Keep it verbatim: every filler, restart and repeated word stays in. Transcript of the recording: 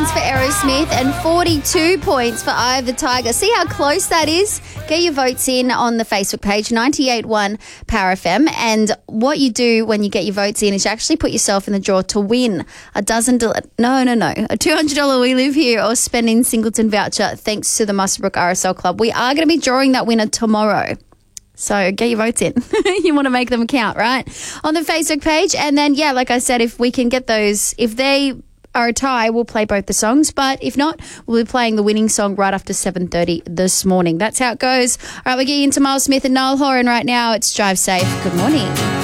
points for Aerosmith and forty-two points for Eye of the Tiger. See how close that is? Get your votes in on the Facebook page, ninety-eight point one Power F M. And what you do when you get your votes in is you actually put yourself in the draw to win a dozen, del- no, no, no, a two hundred dollars We Live Here or Spend in Singleton voucher thanks to the Muswellbrook R S L Club. We are going to be drawing that winner tomorrow. So get your votes in. You want to make them count, right? On the Facebook page. And then, yeah, like I said, if we can get those, if they are a tie, we'll play both the songs. But if not, we'll be playing the winning song right after seven thirty this morning. That's how it goes. All right, we're getting into Miles Smith and Niall Horan right now. It's Drive Safe. Good morning.